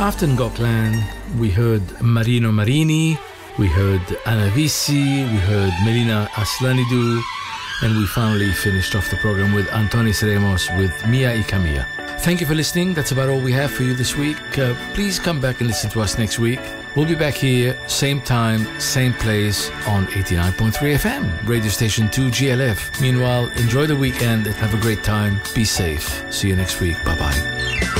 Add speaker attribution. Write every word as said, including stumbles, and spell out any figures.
Speaker 1: After Ngokland, we heard Marino Marini, we heard Anavisi, we heard Melina Aslanidou, and we finally finished off the program with Antonis Ramos with Mia y Camilla. Thank you for listening. That's about all we have for you this week. Uh, please come back and listen to us next week. We'll be back here, same time, same place on eighty-nine point three F M, radio station two G L F. Meanwhile, enjoy the weekend and have a great time. Be safe. See you next week. Bye-bye.